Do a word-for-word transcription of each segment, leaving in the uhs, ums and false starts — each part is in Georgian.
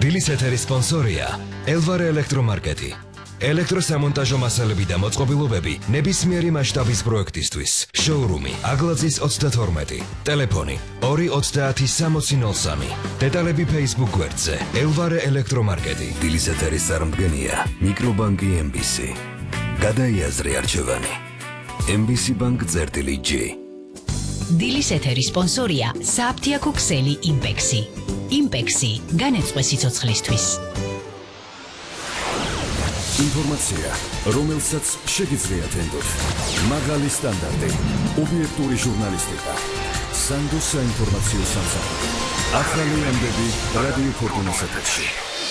დილის ეთერის სპონსორია ელვარე ელექტრომარკეტი. ელექტროსამონტაჟო მასალები და მოწყობილობები ნებისმიერი მასშტაბის პროექტისთვის. შოურუმი აგლაძის ოცდათორმეტი. ტელეფონი ორი ოცდაათი სამოცი ნოლ სამი. დეტალები Facebook გვერდზე ელვარე ელექტრომარკეტი. დილის ეთერის წარმდგენია მიკრობანკი ემ ბი სი. გადაიაზრე არჩევანი. ემ ბი სი ბანკ წერტილი ჯი. დილის ეთერის სპონსორია საფთიაქო ქსელი იმპექსი. იმპექსი განეწყვე სიცოცხლისთვის. ინფორმაცია, რომელსაც შეგიძლიათ ენდოთ. მაღალი სტანდარტი, ობიექტური ჟურნალისტიკა. სანდო საინფორმაციო სამსახური. ახალი ამბები რადიო ფორტუნას ეთერში.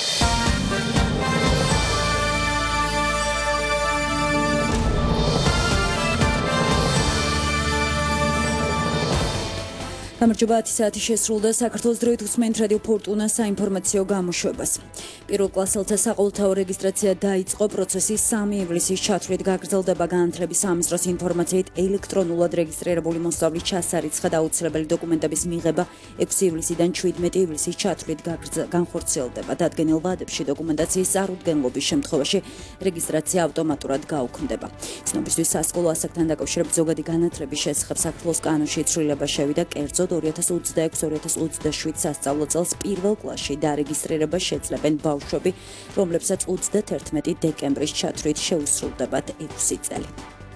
გამარჯობა, ათი საათი შესრულდა. საქართველოს დროით უსმენთ რადიო ფორტუნას საინფორმაციო გამოშვებას. პირველ კლასელთა საყოველთაო რეგისტრაცია დაიწყო. პროცესი სამი ივლისის ჩათვლით გაგრძელდება. განათლების სამინისტროს ინფორმაციით ელექტრონულად რეგისტრირებული მოსწავლის ჩასარიცხა და აუცილებელი დოკუმენტების მიღება ექვსი ივლისიდან შვიდმეტი ივლისის ჩათვლით განხორციელდება. დადგენილ ვადებში დოკუმენტაციის წარუდგენლობის შემთხვევაში რეგისტრაცია ავტომატურად გაუქმდება. ცნობისთვის სასკოლო ასაკთან დაკავშირებით ზოგადი განათლების შესახებ საქართველოს კანონში ცვლილება შევიდა. კერძოდ ორი ათას ოცდაექვსი ორი ათას ოცდაშვიდ სასწავლო წელს პირველ კლასში დარეგისტრირებას შეძლებენ ბავშვები, რომლებსაც ოცდათერთმეტი დეკემბრის ჩათვლით შეუსრულდებათ ექვსი წელი.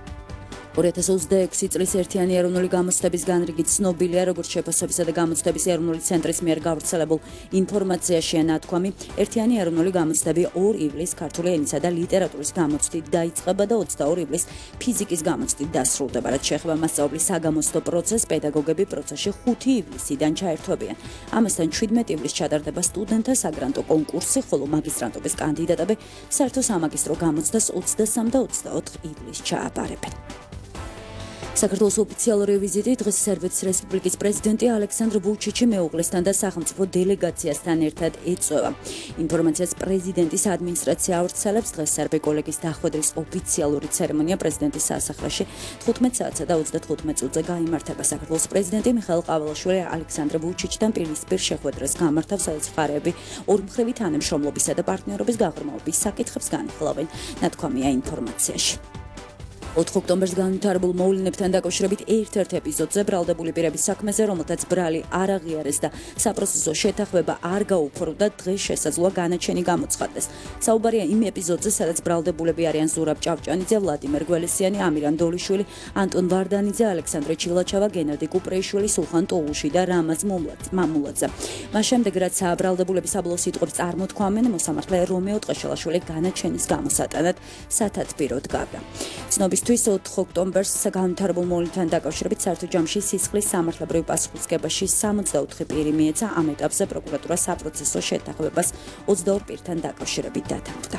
ორი ათას ოცდაექვსი წლის ერთიანი ეროვნული გამოცდების განრიგი ცნობილია, როგორც შეფასებისა და გამოცდების ეროვნული ცენტრის მიერ გავრცელებულ ინფორმაციაშია ნათქვამი. ერთიანი ეროვნული გამოცდები ორ ივლისს ქართული ენისა და ლიტერატურის გამოცდით დაიწყება და ოცდაორი ივლისს ფიზიკის გამოცდით დასრულდება. რაც შეეხება მასწავლებლის საგამოცდო პროცესს, პედაგოგები პროცესში ხუთი ივლისიდან ჩაერთვებიან. ამასთან შვიდმეტი ივლისს ჩატარდება სტუდენტთა საგრანტო კონკურსი, ხოლო მაგისტრანტობის კანდიდატები საერთო სამაგისტრო გამოცდას ოცდასამი და ოცდაოთხ ივლისს ჩააბარებენ. საქართველოს ოფიციალური ვიზიტი დღეს სერბეთის რესპუბლიკის პრეზიდენტი ალექსანდრ ვუჩიჩი მეუღლესთან და სახელმწიფო დელეგაციასთან ერთად ეწვევა. ინფორმაციას პრეზიდენტის ადმინისტრაცია ავრცელებს. დღეს სერბი კოლეგის დახვედრის ოფიციალური ცერემონია პრეზიდენტის სასახლეში თხუთმეტ საათსა და ოცდათხუთმეტ წუთზე გაიმართება. საქართველოს პრეზიდენტი მიხაილ ყაველაშვილი ალექსანდრ ვუჩიჩთან პირისპირ შეხვედრას გამართავს, სადაც მხარეები ორმხრივი თანამშრომლობისა და პარტნიორობის გაღრმავების საკითხებს განხილავენ. ნათქვამია ინფორმაციაში. ოთხ ოქტომბერს განვითარებულ მოვლენებთან დაკავშირებით ერთ-ერთ ეპიზოდზე ბრალდებული პირების საქმეზე, რომელთაც ბრალი არ აღიარეს და საპროცესო შეთანხმება არ გაუფორდა, დღეს შესაძლოა განაჩენი გამოცხადდეს. საუბარია იმ ეპიზოდზე, სადაც ბრალდებულები არიან ზურაბ ჭავჭანიძე, ვლადიმერ გველესიანი, ამირან დოლიშვილი, ანტონ ვარდანიძე, ალექსანდრე ჩილაჩავა, გენადი კუპრეიშვილი, სულხან ტოუში და რამაზ მამულაძე. მას შემდეგ, რაც ბრალდებულები საბოლოო სიტყვებს წარმოთქვამენ, მოსამართლე რომეო ტყეშელაშვილი განაჩენის გამოსატანად სათათბიროდ გავდა. ცნობისთვის ოთხ ოქტომბერს განვითარებულ მოვლენებთან დაკავშირებით საერთო ჯამში სისხლის სამართლებრივ პასუხისმგებაში სამოცდაოთხი პირი მიეცა. ამ ეტაპზე პროკურატურა საპროცესო შეთანხმებას ოცდაორ პირთან დაკავშირებით დათანხმდა.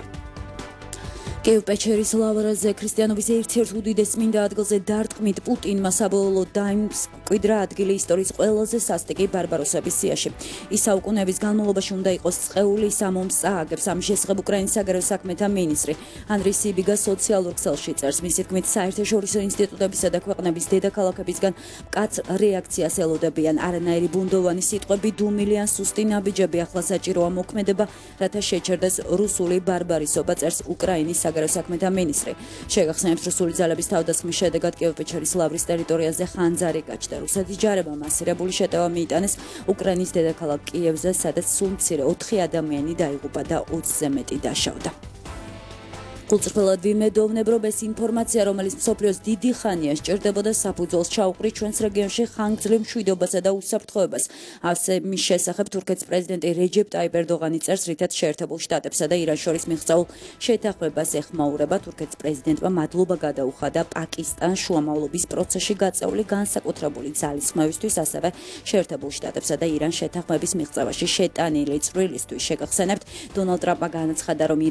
კიევ-პეჩერის ლავრაზე ქრისტიანობის ერთ-ერთ უდიდეს წმინდა ადგილზე დარტყმით პუტინმა საბოლოოდ დაიმკვიდრა ადგილი ისტორიის ყველაზე სასტიკი ბარბაროსების სიაში. ის საუკუნეების განმავლობაში უნდა იყოს წეული სამომს წააგებს. ამის შესახებ უკრაინის საგარეო საქმეთა მინისტრი ანდრეი სიბიგა სოციალურ ქსელში წერს. მისი თქმით, საერთაშორისო ინსტიტუტებისა და ქვეყნების დედაქალაქებისგან მკაცრ რეაქციას ელოდებიან. არანაირი ბუნდოვანი სიტყვები, დუმილი ან სუსტი ნაბიჯები ახლა საჭიროა მოქმედება, რათა შეჩერდეს რუსული ბარბარისობა, წერს უკრაინის საგარეო საქმეთა მინისტრი. შეგახსენებთ, რუსული ძალების თავდასხმის შედეგად კიევ-პეჩერის ლავრის ტერიტორიაზე ხანძარი გაჩნდა. რუსეთის ჯარებმა მასირებული შეტევა მიიტანეს უკრაინის დედაქალაქ კიევზე, სადაც სულ მცირე ოთხი ადამიანი დაიღუპა და ოცზე მეტი დაშავდა. გულწრფელად ვიმედოვნებ, რომ ეს ინფორმაცია, რომელიც მსოფლიოს დიდი ხანია სჭირდებოდა საფუძველს ჩაუყრით ჩვენს რეგიონში ხანგრძლივ მშვიდობასა და უსაფრთხოებას. ასე მის შესახებ თურქეთის პრეზიდენტი რეჯეპ ტაიპ ერდოღანი წერს, რითაც შეერთებულ შტატებსა და ირანს შორის მიღწეულ შეთანხმებას ეხმაურება. თურქეთის პრეზიდენტმა მადლობა გადაუხადა პაკისტანს შუამავლობის პროცესში გაწეული განსაკუთრებული ძალისხმევისთვის, ასევე შეერთებულ შტატებსა და ირანს შეთანხმების მიღწევაში შეტანილი წვლილისთვის. შეგახსენებთ, დონალდ ტრამპმა განაცხადა, რომ